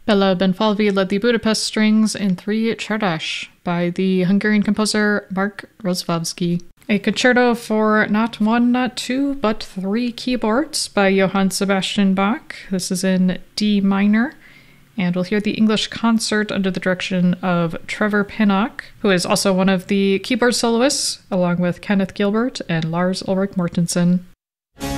Bela Benfalvi led the Budapest Strings in 3 Cserdas by the Hungarian composer Mark Rozwadowski. A concerto for not 1, not 2, but 3 keyboards by Johann Sebastian Bach. This is in D minor. And we'll hear the English concert under the direction of Trevor Pinnock, who is also one of the keyboard soloists, along with Kenneth Gilbert and Lars Ulrich Mortensen.